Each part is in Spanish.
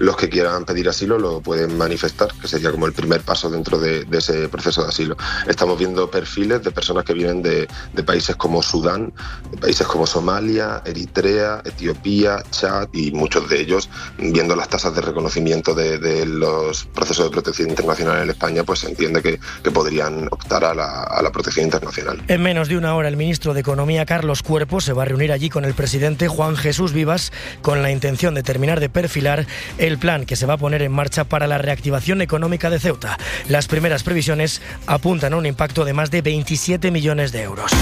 los que quieran pedir asilo lo pueden manifestar, que sería como el primer paso dentro de ese proceso de asilo. Estamos viendo perfiles de personas que vienen de países como Sudán, de países como Somalia, Eritrea, Etiopía, Chad, y muchos de ellos, viendo las tasas de reconocimiento de los procesos de protección internacional en España, pues se entiende que podrían optar a la protección internacional. En menos de una hora, el ministro de Economía, Carlos Cuerpo, se va a reunir allí con el presidente Juan Jesús Vivas con la intención de terminar de perfilar el plan que se va a poner en marcha para la reactivación económica de Ceuta. Las primeras previsiones apuntan a un impacto de más de 27 millones de euros.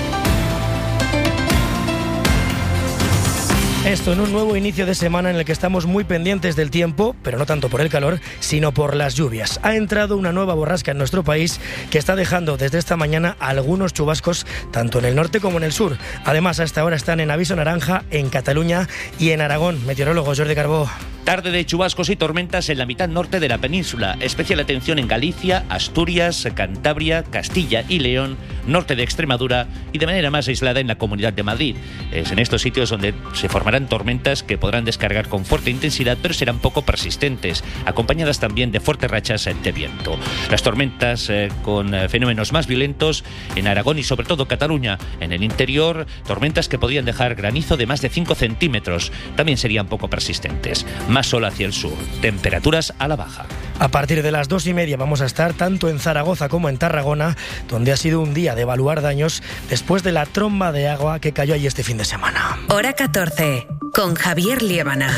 Esto en un nuevo inicio de semana en el que estamos muy pendientes del tiempo, pero no tanto por el calor, sino por las lluvias. Ha entrado una nueva borrasca en nuestro país que está dejando desde esta mañana algunos chubascos tanto en el norte como en el sur. Además, a esta hora están en aviso naranja en Cataluña y en Aragón. Meteorólogo Jordi Carbó. Tarde de chubascos y tormentas en la mitad norte de la península. Especial atención en Galicia, Asturias, Cantabria, Castilla y León, norte de Extremadura y de manera más aislada en la Comunidad de Madrid. Es en estos sitios donde se formarán tormentas que podrán descargar con fuerte intensidad, pero serán poco persistentes, acompañadas también de fuertes rachas de viento. Las tormentas con fenómenos más violentos en Aragón y sobre todo Cataluña. En el interior, tormentas que podrían dejar granizo de más de 5 centímetros. También serían poco persistentes. Más sol hacia el sur, temperaturas a la baja. A partir de las 2:30 vamos a estar tanto en Zaragoza como en Tarragona, donde ha sido un día de evaluar daños después de la tromba de agua que cayó allí este fin de semana. Hora 14, con Javier Liébana.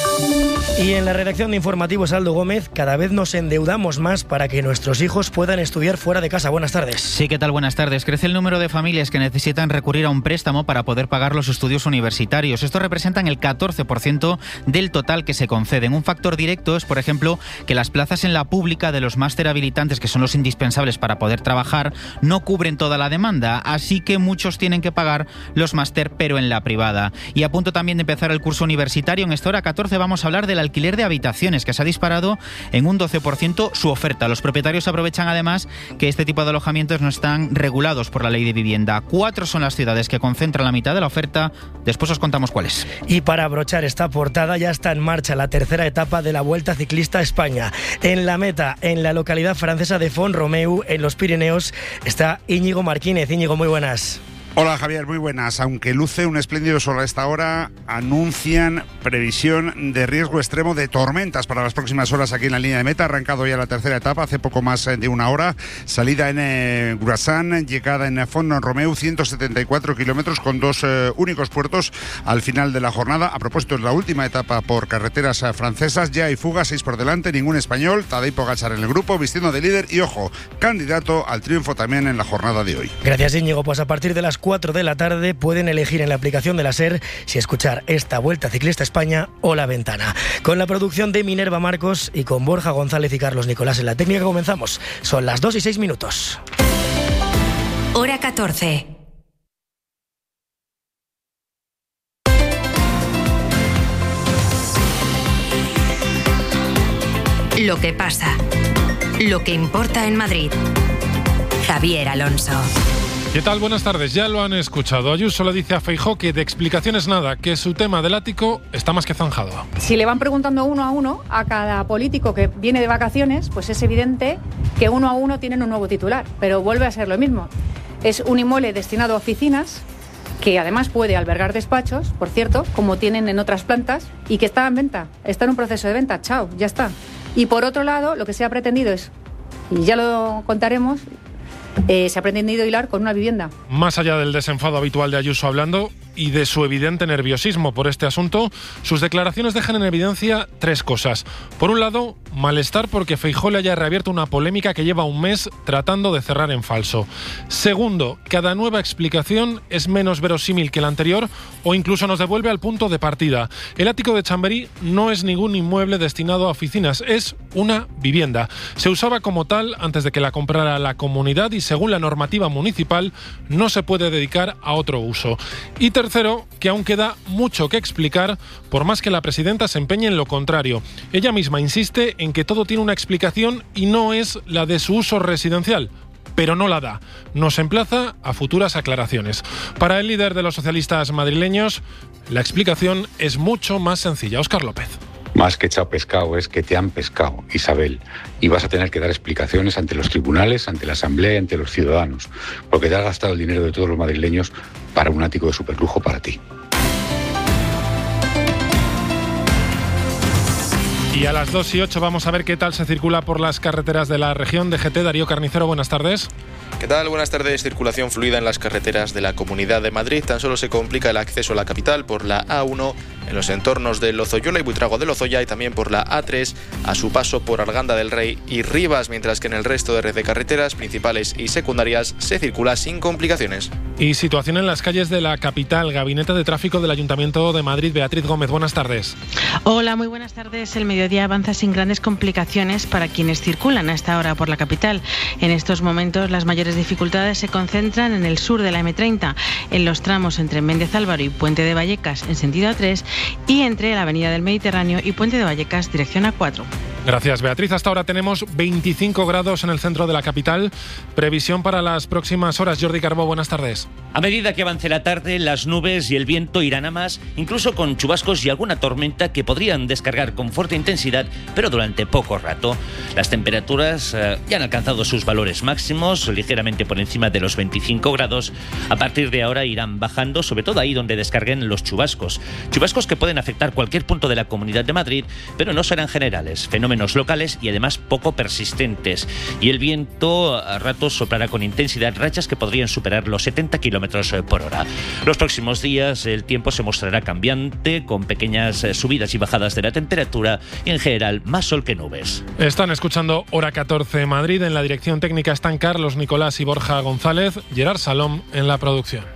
Y en la redacción de Informativos, Aldo Gómez, cada vez nos endeudamos más para que nuestros hijos puedan estudiar fuera de casa. Buenas tardes. Sí, ¿qué tal? Buenas tardes. Crece el número de familias que necesitan recurrir a un préstamo para poder pagar los estudios universitarios. Esto representan el 14% del total que se conceden. Un factor directo es, por ejemplo, que las plazas en la pública de los máster habilitantes, que son los indispensables para poder trabajar, no cubren toda la demanda, así que muchos tienen que pagar los máster, pero en la privada. Y a punto también de empezar el curso universitario, en esta hora 14 vamos a hablar del alquiler de habitaciones, que se ha disparado en un 12% su oferta. Los propietarios aprovechan además que este tipo de alojamientos no están regulados por la ley de vivienda. 4 son las ciudades que concentran la mitad de la oferta. Después os contamos cuáles. Y para abrochar esta portada, ya está en marcha la tercera etapa de la Vuelta Ciclista a España. En la meta, en la localidad francesa de Font-Romeu, en los Pirineos, está Íñigo Marquínez. Íñigo, muy buenas. Hola Javier, muy buenas. Aunque luce un espléndido sol a esta hora, anuncian previsión de riesgo extremo de tormentas para las próximas horas aquí en la línea de meta. Ha arrancado ya la tercera etapa hace poco más de una hora. Salida en Grassan, llegada en Font-Romeu, 174 kilómetros con 2 únicos puertos al final de la jornada. A propósito, es la última etapa por carreteras francesas. Ya hay fuga, 6 por delante, ningún español. Tadej Pogačar en el grupo, vistiendo de líder y, ojo, candidato al triunfo también en la jornada de hoy. Gracias, Íñigo. Pues a partir de las 4 de la tarde pueden elegir en la aplicación de la SER si escuchar esta Vuelta Ciclista a España o La Ventana. Con la producción de Minerva Marcos y con Borja González y Carlos Nicolás en la técnica comenzamos. Son las 2:06. Hora 14. Lo que pasa. Lo que importa en Madrid. Javier Alonso. ¿Qué tal? Buenas tardes. Ya lo han escuchado. Ayuso le dice a Feijóo que de explicaciones nada, que su tema del ático está más que zanjado. Si le van preguntando uno a uno a cada político que viene de vacaciones, pues es evidente que uno a uno tienen un nuevo titular, pero vuelve a ser lo mismo. Es un inmueble destinado a oficinas, que además puede albergar despachos, por cierto, como tienen en otras plantas, y que está en venta, está en un proceso de venta, chao, ya está. Y por otro lado, lo que se ha pretendido es, y ya lo contaremos, se ha pretendido hilar con una vivienda. Más allá del desenfado habitual de Ayuso hablando y de su evidente nerviosismo por este asunto, sus declaraciones dejan en evidencia 3 cosas. Por un lado, malestar porque Feijóo le haya reabierto una polémica que lleva un mes tratando de cerrar en falso. Segundo, cada nueva explicación es menos verosímil que la anterior o incluso nos devuelve al punto de partida. El ático de Chamberí no es ningún inmueble destinado a oficinas, es una vivienda. Se usaba como tal antes de que la comprara la comunidad y según la normativa municipal no se puede dedicar a otro uso. Y tercero, que aún queda mucho que explicar, por más que la presidenta se empeñe en lo contrario. Ella misma insiste en que todo tiene una explicación y no es la de su uso residencial, pero no la da. Nos emplaza a futuras aclaraciones. Para el líder de los socialistas madrileños, la explicación es mucho más sencilla. Óscar López. Más que echado pescado, es que te han pescado, Isabel. Y vas a tener que dar explicaciones ante los tribunales, ante la Asamblea y ante los ciudadanos, porque te has gastado el dinero de todos los madrileños para un ático de superlujo para ti. Y a las 2:08 vamos a ver qué tal se circula por las carreteras de la región. DGT, Darío Carnicero, buenas tardes. ¿Qué tal? Buenas tardes. Circulación fluida en las carreteras de la Comunidad de Madrid. Tan solo se complica el acceso a la capital por la A1 en los entornos de Lozoyola y Buitrago de Lozoya, y también por la A3 a su paso por Arganda del Rey y Rivas, mientras que en el resto de red de carreteras principales y secundarias se circula sin complicaciones. Y situación en las calles de la capital. Gabinete de Tráfico del Ayuntamiento de Madrid. Beatriz Gómez, buenas tardes. Hola, muy buenas tardes. El mediodía avanza sin grandes complicaciones para quienes circulan a esta hora por la capital. En estos momentos las mayores dificultades se concentran en el sur de la M30, en los tramos entre Méndez Álvaro y Puente de Vallecas en sentido A3 y entre la Avenida del Mediterráneo y Puente de Vallecas dirección A4. Gracias, Beatriz. Hasta ahora tenemos 25 grados en el centro de la capital. Previsión para las próximas horas. Jordi Carbó, buenas tardes. A medida que avance la tarde, las nubes y el viento irán a más, incluso con chubascos y alguna tormenta que podrían descargar con fuerte intensidad, pero durante poco rato. Las temperaturas ya han alcanzado sus valores máximos, ligeramente por encima de los 25 grados. A partir de ahora irán bajando, sobre todo ahí donde descarguen los chubascos. Chubascos que pueden afectar cualquier punto de la Comunidad de Madrid, pero no serán generales. Fenómenos locales y además poco persistentes. Y el viento a ratos soplará con intensidad, rachas que podrían superar los 70 kilómetros por hora. Los próximos días el tiempo se mostrará cambiante, con pequeñas subidas y bajadas de la temperatura y en general más sol que nubes. Están escuchando Hora 14 Madrid. En la dirección técnica están Carlos Nicolás y Borja González. Gerard Salom en la producción.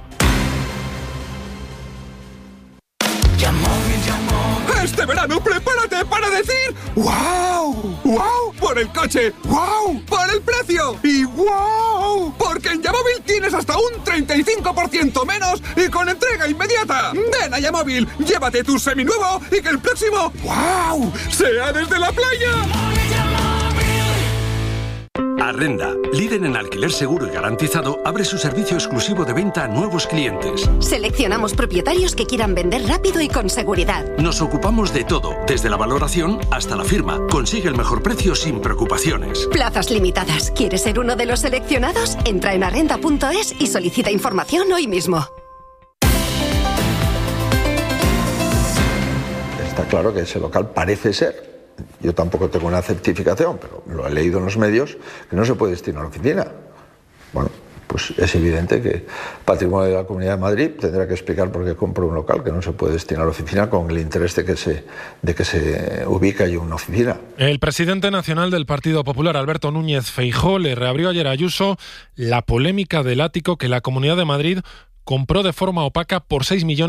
Este verano prepárate para decir ¡wow! ¡Wow! Por el coche, ¡wow! Por el precio y ¡wow! Porque en Yamóvil tienes hasta un 35% menos y con entrega inmediata. Ven a Yamóvil, llévate tu seminuevo y que el próximo ¡wow! sea desde la playa. Arrenda, líder en alquiler seguro y garantizado, abre su servicio exclusivo de venta a nuevos clientes. Seleccionamos propietarios que quieran vender rápido y con seguridad. Nos ocupamos de todo, desde la valoración hasta la firma. Consigue el mejor precio sin preocupaciones. Plazas limitadas. ¿Quieres ser uno de los seleccionados? Entra en arrenda.es y solicita información hoy mismo. Está claro que ese local parece ser, yo tampoco tengo una certificación, pero lo he leído en los medios, que no se puede destinar a la oficina. Bueno, pues es evidente que Patrimonio de la Comunidad de Madrid tendrá que explicar por qué compra un local que no se puede destinar a la oficina con el interés de que se ubique ahí una oficina. El presidente nacional del Partido Popular, Alberto Núñez Feijóo, le reabrió ayer a Ayuso la polémica del ático que la Comunidad de Madrid compró de forma opaca por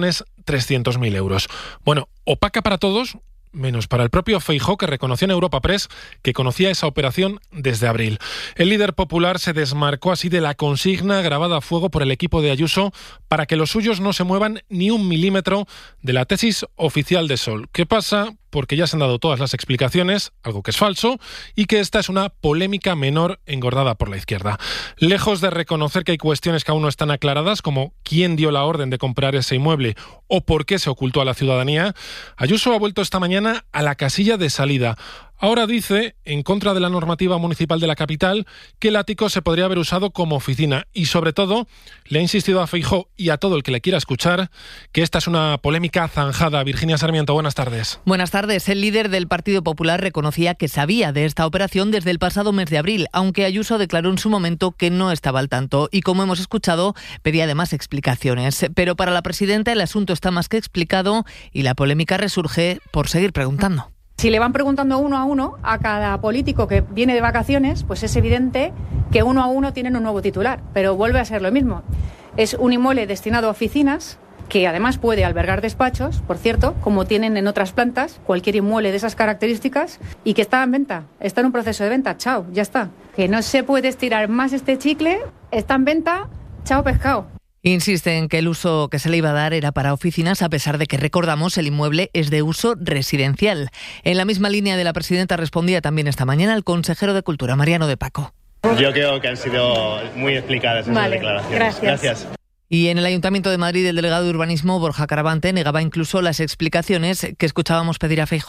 6.300.000 euros. Bueno, opaca para todos, menos para el propio Feijóo, que reconoció en Europa Press que conocía esa operación desde abril. El líder popular se desmarcó así de la consigna grabada a fuego por el equipo de Ayuso para que los suyos no se muevan ni un milímetro de la tesis oficial de Sol. ¿Qué pasa? Porque ya se han dado todas las explicaciones, algo que es falso, y que esta es una polémica menor engordada por la izquierda. Lejos de reconocer que hay cuestiones que aún no están aclaradas, como quién dio la orden de comprar ese inmueble o por qué se ocultó a la ciudadanía, Ayuso ha vuelto esta mañana a la casilla de salida. Ahora dice, en contra de la normativa municipal de la capital, que el ático se podría haber usado como oficina y, sobre todo, le ha insistido a Feijóo y a todo el que le quiera escuchar que esta es una polémica zanjada. Virginia Sarmiento, buenas tardes. Buenas tardes. El líder del Partido Popular reconocía que sabía de esta operación desde el pasado mes de abril, aunque Ayuso declaró en su momento que no estaba al tanto y, como hemos escuchado, pedía además explicaciones. Pero para la presidenta el asunto está más que explicado y la polémica resurge por seguir preguntando. Si le van preguntando uno a uno a cada político que viene de vacaciones, pues es evidente que uno a uno tienen un nuevo titular, pero vuelve a ser lo mismo. Es un inmueble destinado a oficinas, que además puede albergar despachos, por cierto, como tienen en otras plantas, cualquier inmueble de esas características, y que está en venta, está en un proceso de venta, chao, ya está. Que no se puede estirar más este chicle, está en venta, chao pescado. Insiste en que el uso que se le iba a dar era para oficinas, a pesar de que, recordamos, el inmueble es de uso residencial. En la misma línea de la presidenta respondía también esta mañana el consejero de Cultura, Mariano de Paco. Yo creo que han sido muy explicadas esas declaraciones. Gracias. Y en el Ayuntamiento de Madrid, el delegado de Urbanismo, Borja Caravante, negaba incluso las explicaciones que escuchábamos pedir a Feijóo.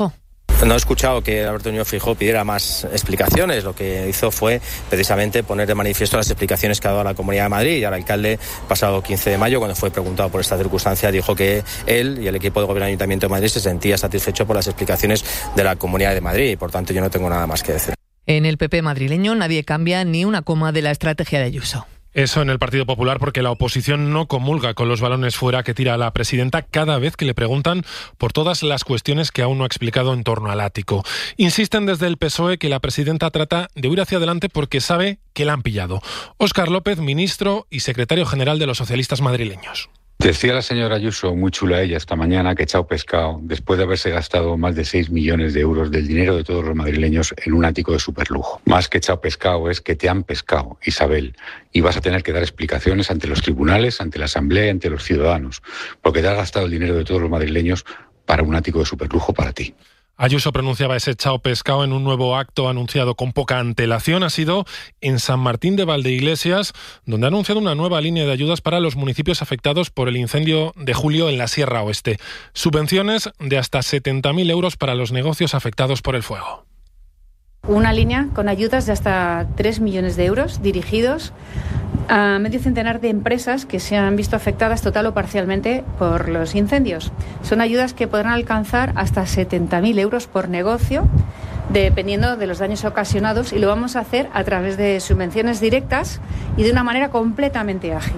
No he escuchado que Alberto Núñez Feijóo pidiera más explicaciones. Lo que hizo fue precisamente poner de manifiesto las explicaciones que ha dado la Comunidad de Madrid, y al alcalde pasado 15 de mayo, cuando fue preguntado por esta circunstancia, dijo que él y el equipo de gobierno del Ayuntamiento de Madrid se sentía satisfecho por las explicaciones de la Comunidad de Madrid, y por tanto yo no tengo nada más que decir. En el PP madrileño nadie cambia ni una coma de la estrategia de Ayuso. Eso en el Partido Popular, porque la oposición no comulga con los balones fuera que tira la presidenta cada vez que le preguntan por todas las cuestiones que aún no ha explicado en torno al ático. Insisten desde el PSOE que la presidenta trata de huir hacia adelante porque sabe que la han pillado. Óscar López, ministro y secretario general de los socialistas madrileños. Decía la señora Ayuso, muy chula ella esta mañana, que echado pescado después de haberse gastado más de 6 millones de euros del dinero de todos los madrileños en un ático de superlujo. Más que echado pescado es que te han pescado, Isabel, y vas a tener que dar explicaciones ante los tribunales, ante la Asamblea y ante los ciudadanos, porque te has gastado el dinero de todos los madrileños para un ático de superlujo para ti. Ayuso pronunciaba ese chao pescado en un nuevo acto anunciado con poca antelación. Ha sido en San Martín de Valdeiglesias, donde ha anunciado una nueva línea de ayudas para los municipios afectados por el incendio de julio en la Sierra Oeste. Subvenciones de hasta 70.000 euros para los negocios afectados por el fuego. Una línea con ayudas de hasta 3 millones de euros dirigidos a medio centenar de empresas que se han visto afectadas total o parcialmente por los incendios. Son ayudas que podrán alcanzar hasta 70.000 euros por negocio, dependiendo de los daños ocasionados, y lo vamos a hacer a través de subvenciones directas y de una manera completamente ágil.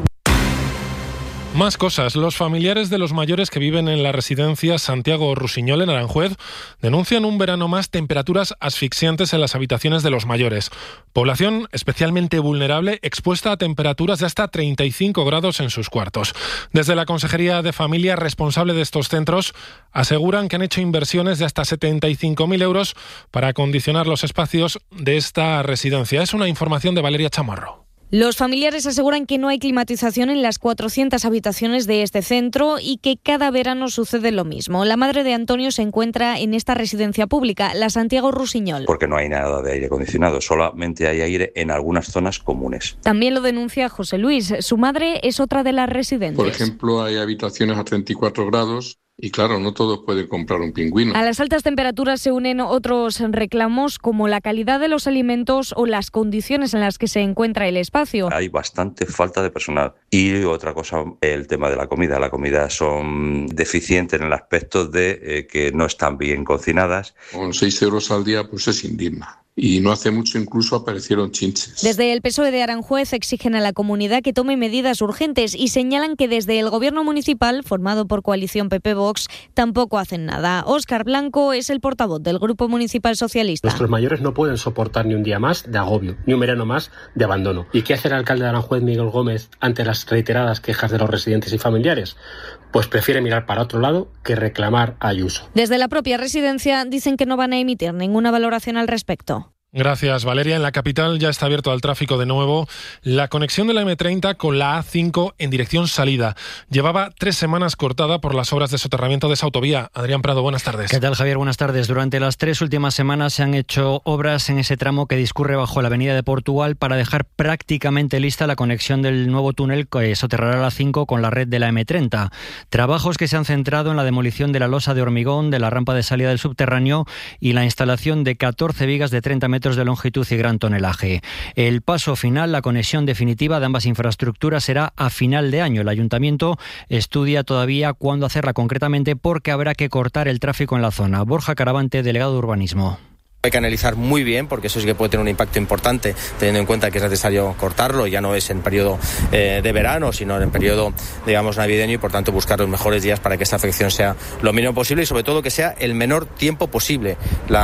Más cosas. Los familiares de los mayores que viven en la residencia Santiago Rusiñol en Aranjuez denuncian un verano más temperaturas asfixiantes en las habitaciones de los mayores. Población especialmente vulnerable, expuesta a temperaturas de hasta 35 grados en sus cuartos. Desde la Consejería de Familia, responsable de estos centros, aseguran que han hecho inversiones de hasta 75.000 euros para acondicionar los espacios de esta residencia. Es una información de Valeria Chamorro. Los familiares aseguran que no hay climatización en las 400 habitaciones de este centro y que cada verano sucede lo mismo. La madre de Antonio se encuentra en esta residencia pública, la Santiago Rusiñol. Porque no hay nada de aire acondicionado, solamente hay aire en algunas zonas comunes. También lo denuncia José Luis. Su madre es otra de las residentes. Por ejemplo, hay habitaciones a 34 grados. Y claro, no todos pueden comprar un pingüino. A las altas temperaturas se unen otros reclamos como la calidad de los alimentos o las condiciones en las que se encuentra el espacio. Hay bastante falta de personal. Y otra cosa, el tema de la comida. La comida son deficientes en el aspecto de que no están bien cocinadas. Con 6 euros al día pues es indigna. Y no hace mucho incluso aparecieron chinches. Desde el PSOE de Aranjuez exigen a la comunidad que tome medidas urgentes y señalan que desde el gobierno municipal, formado por coalición PP-Vox, tampoco hacen nada. Óscar Blanco es el portavoz del Grupo Municipal Socialista. Nuestros mayores no pueden soportar ni un día más de agobio, ni un verano más de abandono. ¿Y qué hace el alcalde de Aranjuez, Miguel Gómez, ante las reiteradas quejas de los residentes y familiares? Pues prefiere mirar para otro lado que reclamar a Ayuso. Desde la propia residencia dicen que no van a emitir ninguna valoración al respecto. Gracias, Valeria. En la capital ya está abierto al tráfico de nuevo la conexión de la M30 con la A5 en dirección salida. Llevaba 3 semanas cortada por las obras de soterramiento de esa autovía. Adrián Prado, buenas tardes. ¿Qué tal, Javier? Buenas tardes. Durante las 3 últimas semanas se han hecho obras en ese tramo que discurre bajo la avenida de Portugal para dejar prácticamente lista la conexión del nuevo túnel que soterrará la A5 con la red de la M30. Trabajos que se han centrado en la demolición de la losa de hormigón, de la rampa de salida del subterráneo y la instalación de 14 vigas de 30 metros de longitud y gran tonelaje. El paso final, la conexión definitiva de ambas infraestructuras será a final de año. El Ayuntamiento estudia todavía cuándo hacerla concretamente porque habrá que cortar el tráfico en la zona. Borja Caravante, delegado de Urbanismo. Hay que analizar muy bien, porque eso sí que puede tener un impacto importante, teniendo en cuenta que es necesario cortarlo. Ya no es en periodo de verano, sino en periodo, digamos, navideño, y por tanto buscar los mejores días para que esta afección sea lo mínimo posible y sobre todo que sea el menor tiempo posible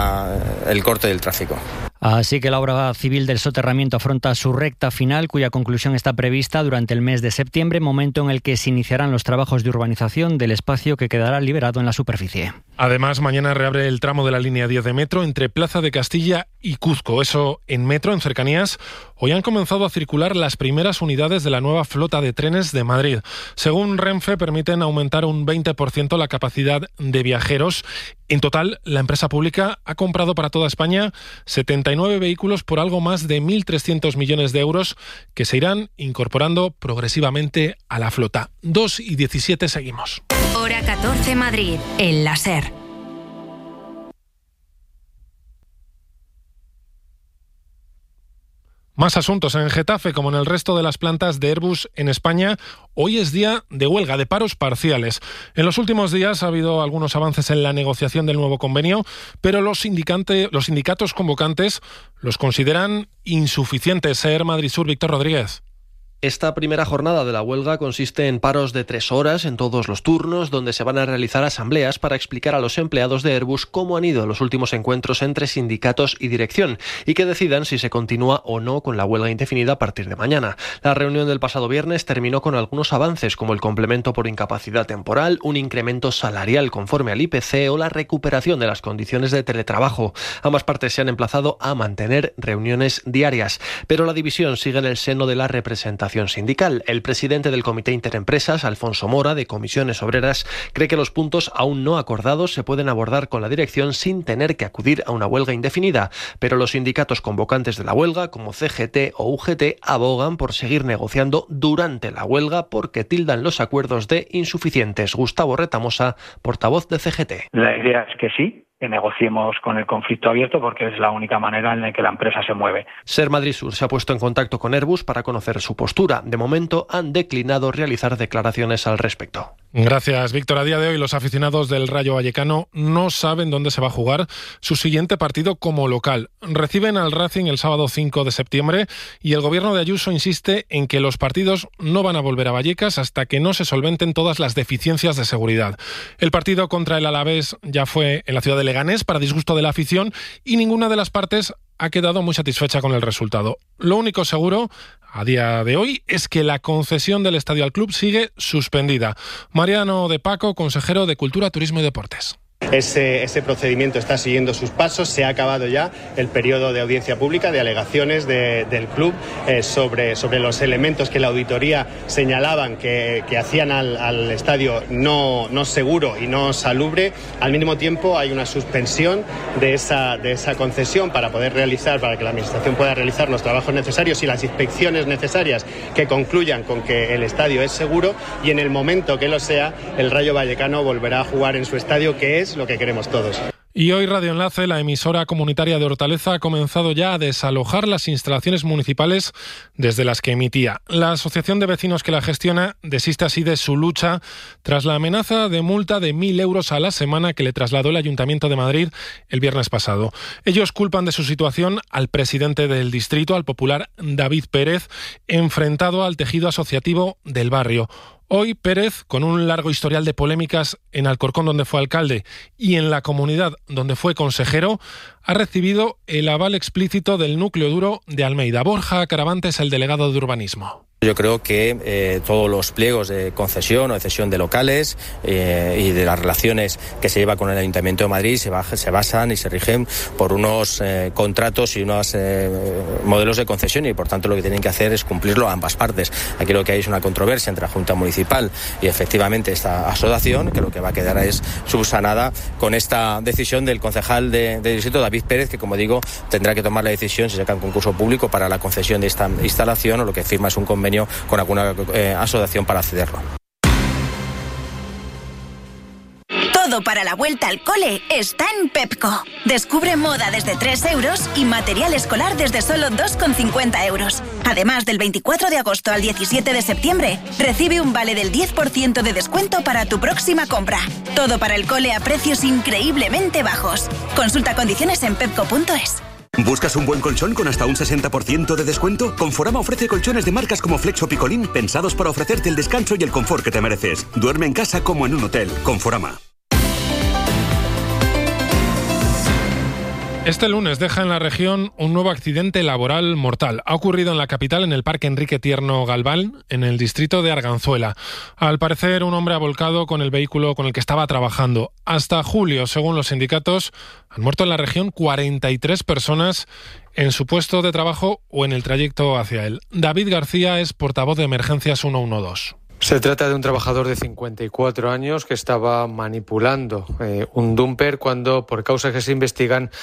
el corte del tráfico. Así que la obra civil del soterramiento afronta su recta final, cuya conclusión está prevista durante el mes de septiembre, momento en el que se iniciarán los trabajos de urbanización del espacio que quedará liberado en la superficie. Además, mañana reabre el tramo de la línea 10 de metro entre Plaza de Castilla y Cuzco. Eso en metro, en cercanías. Hoy han comenzado a circular las primeras unidades de la nueva flota de trenes de Madrid. Según Renfe, permiten aumentar un 20% la capacidad de viajeros. En total, la empresa pública ha comprado para toda España 79 vehículos por algo más de 1.300 millones de euros que se irán incorporando progresivamente a la flota. 2:17 seguimos. Hora 14 Madrid, el láser. Más asuntos. En Getafe, como en el resto de las plantas de Airbus en España, hoy es día de huelga, de paros parciales. En los últimos días ha habido algunos avances en la negociación del nuevo convenio, pero los sindicatos convocantes los consideran insuficientes. SER Madrid Sur, Víctor Rodríguez. Esta primera jornada de la huelga consiste en paros de 3 horas en todos los turnos, donde se van a realizar asambleas para explicar a los empleados de Airbus cómo han ido los últimos encuentros entre sindicatos y dirección y que decidan si se continúa o no con la huelga indefinida a partir de mañana. La reunión del pasado viernes terminó con algunos avances, como el complemento por incapacidad temporal, un incremento salarial conforme al IPC o la recuperación de las condiciones de teletrabajo. Ambas partes se han emplazado a mantener reuniones diarias, pero la división sigue en el seno de la representación sindical. El presidente del Comité Interempresas, Alfonso Mora, de Comisiones Obreras, cree que los puntos aún no acordados se pueden abordar con la dirección sin tener que acudir a una huelga indefinida, pero los sindicatos convocantes de la huelga, como CGT o UGT, abogan por seguir negociando durante la huelga porque tildan los acuerdos de insuficientes. Gustavo Retamosa, portavoz de CGT. La idea es que sí, que negociemos con el conflicto abierto porque es la única manera en la que la empresa se mueve. SER Madrid Sur se ha puesto en contacto con Airbus para conocer su postura. De momento han declinado realizar declaraciones al respecto. Gracias, Víctor. A día de hoy los aficionados del Rayo Vallecano no saben dónde se va a jugar su siguiente partido como local. Reciben al Racing el sábado 5 de septiembre y el gobierno de Ayuso insiste en que los partidos no van a volver a Vallecas hasta que no se solventen todas las deficiencias de seguridad. El partido contra el Alavés ya fue en la ciudad de Leganés para disgusto de la afición y ninguna de las partes ha quedado muy satisfecha con el resultado. Lo único seguro a día de hoy es que la concesión del estadio al club sigue suspendida. Mariano de Paco, consejero de Cultura, Turismo y Deportes. Ese procedimiento está siguiendo sus pasos. Se ha acabado ya el periodo de audiencia pública de alegaciones del club sobre los elementos que la auditoría señalaban que hacían al estadio no seguro y no salubre. Al mismo tiempo hay una suspensión de esa concesión para que la administración pueda realizar los trabajos necesarios y las inspecciones necesarias que concluyan con que el estadio es seguro, y en el momento que lo sea, el Rayo Vallecano volverá a jugar en su estadio, que es lo que queremos todos. Y hoy Radio Enlace, la emisora comunitaria de Hortaleza, ha comenzado ya a desalojar las instalaciones municipales desde las que emitía. La asociación de vecinos que la gestiona desiste así de su lucha tras la amenaza de multa de 1.000 euros a la semana que le trasladó el Ayuntamiento de Madrid el viernes pasado. Ellos culpan de su situación al presidente del distrito, al popular David Pérez, enfrentado al tejido asociativo del barrio. Hoy Pérez, con un largo historial de polémicas en Alcorcón, donde fue alcalde, y en la Comunidad, donde fue consejero, ha recibido el aval explícito del núcleo duro de Almeida. Borja Caravantes es el delegado de urbanismo. Yo creo que todos los pliegos de concesión o de cesión de locales y de las relaciones que se lleva con el Ayuntamiento de Madrid se basan y se rigen por unos contratos y unos modelos de concesión, y por tanto lo que tienen que hacer es cumplirlo a ambas partes. Aquí lo que hay es una controversia entre la Junta Municipal y efectivamente esta asociación, que lo que va a quedar es subsanada con esta decisión del concejal de distrito, David Pérez, que, como digo, tendrá que tomar la decisión si saca un concurso público para la concesión de esta instalación, o lo que firma es un convenio con alguna asociación para accederlo. Todo para la vuelta al cole está en Pepco. Descubre moda desde 3 euros y material escolar desde solo 2,50 euros. Además, del 24 de agosto al 17 de septiembre, recibe un vale del 10% de descuento para tu próxima compra. Todo para el cole a precios increíblemente bajos. Consulta condiciones en pepco.es. ¿Buscas un buen colchón con hasta un 60% de descuento? Conforama ofrece colchones de marcas como Flex o Picolín, pensados para ofrecerte el descanso y el confort que te mereces. Duerme en casa como en un hotel. Conforama. Este lunes deja en la región un nuevo accidente laboral mortal. Ha ocurrido en la capital, en el Parque Enrique Tierno Galván, en el distrito de Arganzuela. Al parecer, un hombre ha volcado con el vehículo con el que estaba trabajando. Hasta julio, según los sindicatos, han muerto en la región 43 personas en su puesto de trabajo o en el trayecto hacia él. David García es portavoz de Emergencias 112. Se trata de un trabajador de 54 años que estaba manipulando un dumper cuando, por causas que se investigan,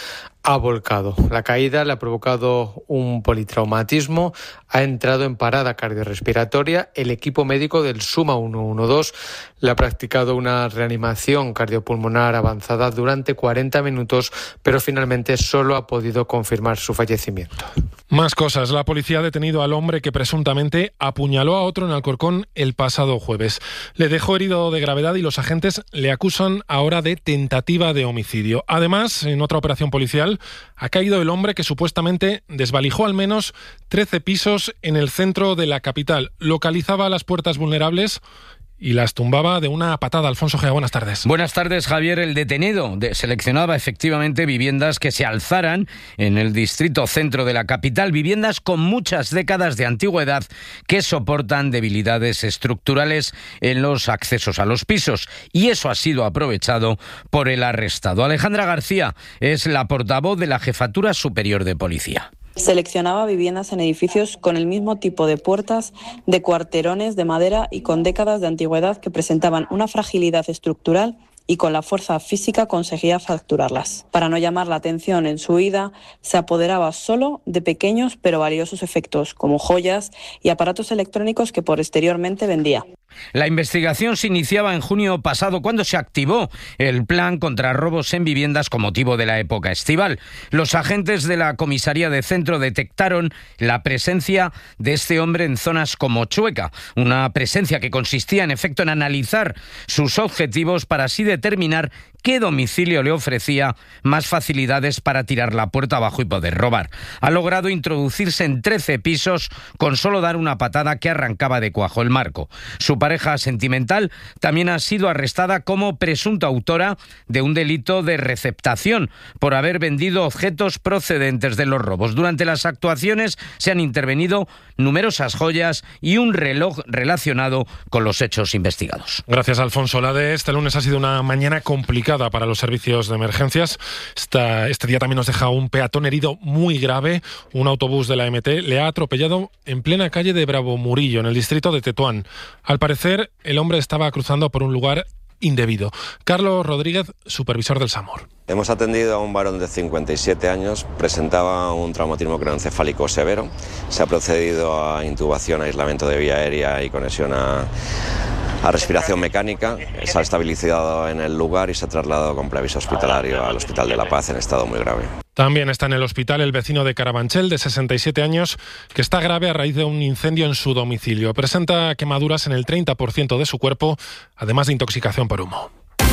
ha volcado. La caída le ha provocado un politraumatismo, ha entrado en parada cardiorrespiratoria. El equipo médico del SUMA 112 le ha practicado una reanimación cardiopulmonar avanzada durante 40 minutos, pero finalmente solo ha podido confirmar su fallecimiento. Más cosas. La policía ha detenido al hombre que presuntamente apuñaló a otro en Alcorcón el pasado jueves. Le dejó herido de gravedad y los agentes le acusan ahora de tentativa de homicidio. Además, en otra operación policial, ha caído el hombre que supuestamente desvalijó al menos 13 pisos en el centro de la capital. Localizaba las puertas vulnerables y las tumbaba de una patada. Alfonso Gea, buenas tardes. Buenas tardes, Javier. El detenido seleccionaba efectivamente viviendas que se alzaran en el distrito centro de la capital, viviendas con muchas décadas de antigüedad que soportan debilidades estructurales en los accesos a los pisos, y eso ha sido aprovechado por el arrestado. Alejandra García es la portavoz de la Jefatura Superior de Policía. Seleccionaba viviendas en edificios con el mismo tipo de puertas, de cuarterones de madera y con décadas de antigüedad que presentaban una fragilidad estructural, y con la fuerza física conseguía fracturarlas. Para no llamar la atención en su huida, se apoderaba solo de pequeños pero valiosos efectos, como joyas y aparatos electrónicos que posteriormente vendía. La investigación se iniciaba en junio pasado, cuando se activó el plan contra robos en viviendas con motivo de la época estival. Los agentes de la comisaría de centro detectaron la presencia de este hombre en zonas como Chueca, una presencia que consistía en efecto en analizar sus objetivos para así determinar qué domicilio le ofrecía más facilidades para tirar la puerta abajo y poder robar. Ha logrado introducirse en 13 pisos con solo dar una patada que arrancaba de cuajo el marco. Su pareja sentimental también ha sido arrestada como presunta autora de un delito de receptación por haber vendido objetos procedentes de los robos. Durante las actuaciones se han intervenido numerosas joyas y un reloj relacionado con los hechos investigados. Gracias, Alfonso. La de este lunes ha sido una mañana complicada para los servicios de emergencias. Este día también nos deja un peatón herido muy grave. Un autobús de la MT le ha atropellado en plena calle de Bravo Murillo, en el distrito de Tetuán. Al parecer, el hombre estaba cruzando por un lugar indebido. Carlos Rodríguez, supervisor del SAMUR. Hemos atendido a un varón de 57 años, presentaba un traumatismo craneoencefálico severo. Se ha procedido a intubación, aislamiento de vía aérea y conexión a respiración mecánica. Se ha estabilizado en el lugar y se ha trasladado con preaviso hospitalario al Hospital de La Paz en estado muy grave. También está en el hospital el vecino de Carabanchel, de 67 años, que está grave a raíz de un incendio en su domicilio. Presenta quemaduras en el 30% de su cuerpo, además de intoxicación por humo.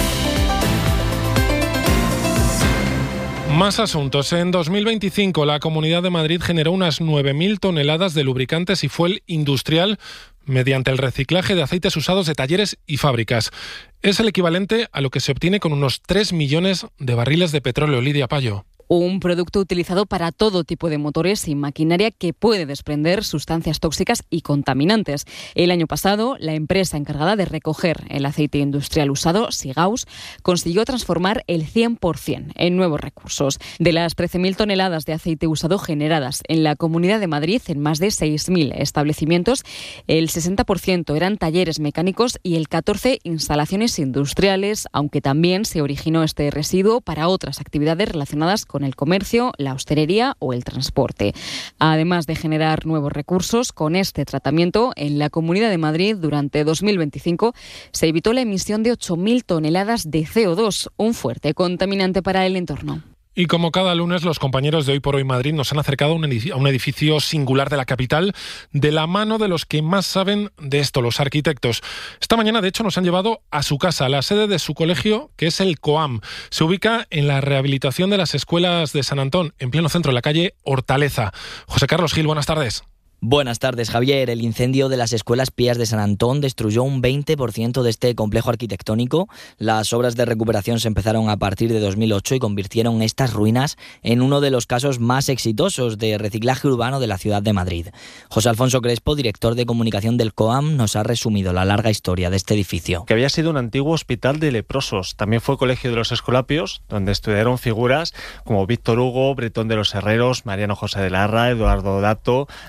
Más asuntos. En 2025 la Comunidad de Madrid generó unas 9.000 toneladas de lubricantes y fuel industrial mediante el reciclaje de aceites usados de talleres y fábricas. Es el equivalente a lo que se obtiene con unos 3 millones de barriles de petróleo. Lidia Payo. Un producto utilizado para todo tipo de motores y maquinaria que puede desprender sustancias tóxicas y contaminantes. El año pasado, la empresa encargada de recoger el aceite industrial usado, Sigaus, consiguió transformar el 100% en nuevos recursos. De las 13.000 toneladas de aceite usado generadas en la Comunidad de Madrid en más de 6.000 establecimientos, el 60% eran talleres mecánicos y el 14% instalaciones industriales, aunque también se originó este residuo para otras actividades relacionadas con el comercio, la hostelería o el transporte. Además de generar nuevos recursos, con este tratamiento en la Comunidad de Madrid durante 2025 se evitó la emisión de 8.000 toneladas de CO2, un fuerte contaminante para el entorno. Y como cada lunes, los compañeros de Hoy por Hoy Madrid nos han acercado a un edificio singular de la capital, de la mano de los que más saben de esto, los arquitectos. Esta mañana, de hecho, nos han llevado a su casa, a la sede de su colegio, que es el COAM. Se ubica en la rehabilitación de las escuelas de San Antón, en pleno centro de la calle Hortaleza. José Carlos Gil, buenas tardes. Buenas tardes, Javier. El incendio de las escuelas Pías de San Antón destruyó un 20% de este complejo arquitectónico. Las obras de recuperación se empezaron a partir de 2008 y convirtieron estas ruinas en uno de los casos más exitosos de reciclaje urbano de la ciudad de Madrid. José Alfonso Crespo, director de comunicación del COAM, nos ha resumido la larga historia de este edificio. Que había sido un antiguo hospital de leprosos. También fue colegio de los Escolapios, donde estudiaron figuras como Víctor Hugo, Bretón de los Herreros, Mariano José de Larra, Eduardo Dato, Ramón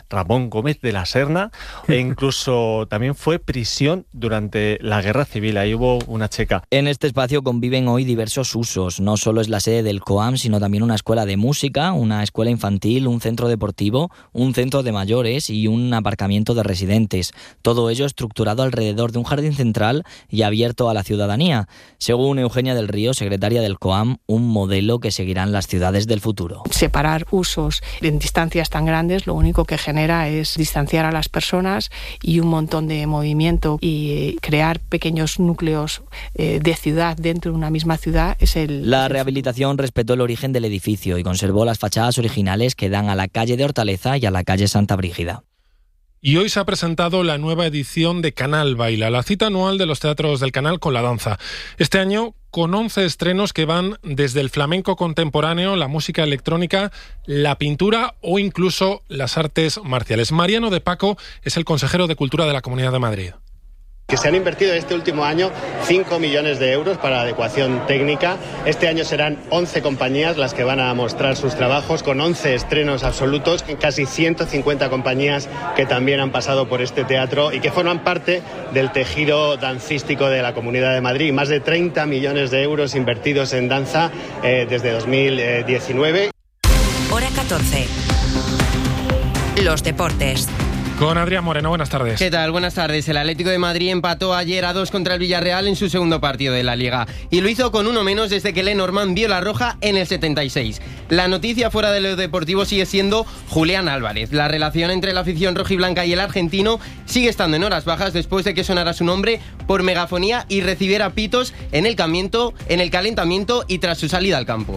Estación Gómez de la Serna, e incluso también fue prisión durante la Guerra Civil. Ahí hubo una checa. En este espacio conviven hoy diversos usos. No solo es la sede del COAM, sino también una escuela de música, una escuela infantil, un centro deportivo, un centro de mayores y un aparcamiento de residentes. Todo ello estructurado alrededor de un jardín central y abierto a la ciudadanía. Según Eugenia del Río, secretaria del COAM, un modelo que seguirán las ciudades del futuro. Separar usos en distancias tan grandes lo único que genera es distanciar a las personas y un montón de movimiento, y crear pequeños núcleos de ciudad dentro de una misma ciudad es La rehabilitación respetó el origen del edificio y conservó las fachadas originales que dan a la calle de Hortaleza y a la calle Santa Brígida. Y hoy se ha presentado la nueva edición de Canal Baila, la cita anual de los teatros del canal con la danza. Este año con 11 estrenos que van desde el flamenco contemporáneo, la música electrónica, la pintura o incluso las artes marciales. Mariano de Paco es el consejero de Cultura de la Comunidad de Madrid. Que se han invertido este último año 5 millones de euros para adecuación técnica. Este año serán 11 compañías las que van a mostrar sus trabajos, con 11 estrenos absolutos, casi 150 compañías que también han pasado por este teatro y que forman parte del tejido dancístico de la Comunidad de Madrid. Más de 30 millones de euros invertidos en danza desde 2019. Hora 14. Los deportes. Con Adrián Moreno, buenas tardes. ¿Qué tal? Buenas tardes. El Atlético de Madrid empató ayer a 2 contra el Villarreal en su segundo partido de la Liga. Y lo hizo con uno menos desde que Lenormand vio la roja en el 76. La noticia fuera de lo deportivo sigue siendo Julián Álvarez. La relación entre la afición rojiblanca y el argentino sigue estando en horas bajas después de que sonara su nombre por megafonía y recibiera pitos en el calentamiento y tras su salida al campo.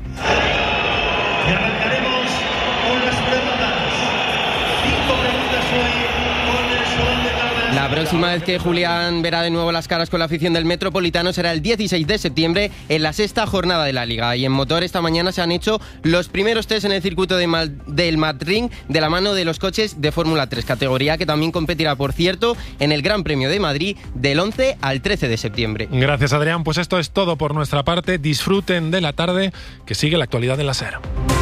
La próxima vez que Julián verá de nuevo las caras con la afición del Metropolitano será el 16 de septiembre en la 6ª jornada de la Liga. Y en motor esta mañana se han hecho los primeros test en el circuito del Madrid de la mano de los coches de Fórmula 3, categoría que también competirá, por cierto, en el Gran Premio de Madrid del 11 al 13 de septiembre. Gracias, Adrián. Pues esto es todo por nuestra parte. Disfruten de la tarde, que sigue la actualidad en la SER.